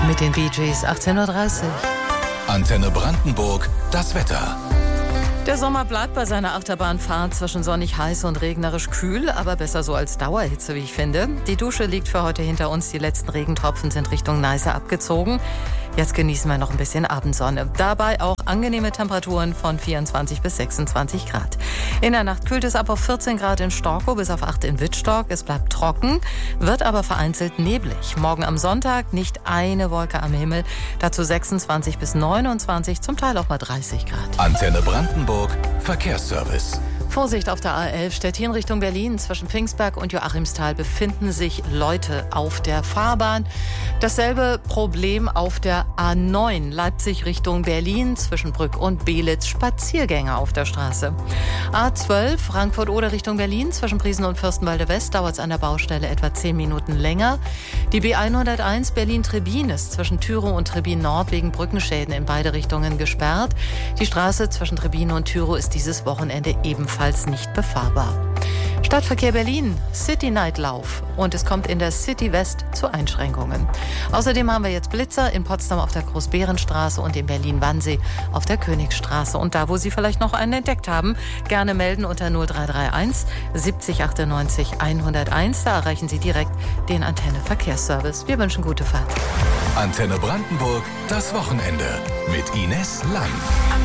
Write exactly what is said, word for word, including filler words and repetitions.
Mit den Bee Gees, achtzehn Uhr dreißig. Antenne Brandenburg, das Wetter. Der Sommer bleibt bei seiner Achterbahnfahrt zwischen sonnig heiß und regnerisch kühl, aber besser so als Dauerhitze, wie ich finde. Die Dusche liegt für heute hinter uns, die letzten Regentropfen sind Richtung Neiße abgezogen. Jetzt genießen wir noch ein bisschen Abendsonne. Dabei auch angenehme Temperaturen von vierundzwanzig bis sechsundzwanzig Grad. In der Nacht kühlt es ab auf vierzehn Grad in Storkow bis auf acht in Wittstock. Es bleibt trocken, wird aber vereinzelt neblig. Morgen am Sonntag nicht eine Wolke am Himmel, dazu sechsundzwanzig bis neunundzwanzig, zum Teil auch mal dreißig Grad. Antenne Brandenburg, Verkehrsservice. Vorsicht auf der A elf, Stettin Richtung Berlin. Zwischen Pfingstberg und Joachimsthal befinden sich Leute auf der Fahrbahn. Dasselbe Problem auf der A neun, Leipzig Richtung Berlin. Zwischen Brück und Belitz Spaziergänger auf der Straße. A zwölf, Frankfurt-Oder Richtung Berlin. Zwischen Priesen und Fürstenwalde West dauert es an der Baustelle etwa zehn Minuten länger. Die B hunderteins Berlin-Trebin ist zwischen Tyrow und Trebin Nord wegen Brückenschäden in beide Richtungen gesperrt. Die Straße zwischen Trebin und Tyrow ist dieses Wochenende ebenfalls nicht befahrbar. Stadtverkehr Berlin, City Night Lauf und es kommt in der City West zu Einschränkungen. Außerdem haben wir jetzt Blitzer in Potsdam auf der Großbärenstraße und in Berlin-Wannsee auf der Königsstraße. Und da, wo Sie vielleicht noch einen entdeckt haben, gerne melden unter null drei drei eins siebzig achtundneunzig hunderteins. Da erreichen Sie direkt den Antenne Verkehrsservice. Wir wünschen gute Fahrt. Antenne Brandenburg, das Wochenende mit Ines Lang.